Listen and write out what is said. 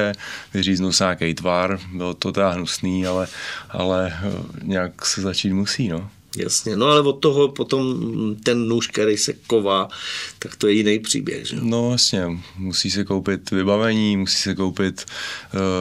ruce, vyříznout se nějaký tvar, bylo to teda hnusný, ale nějak se začít musí, no. Jasně, no ale od toho potom ten nůž, který se ková, tak to je jiný příběh, že? No jasně, musí se koupit vybavení, musí se koupit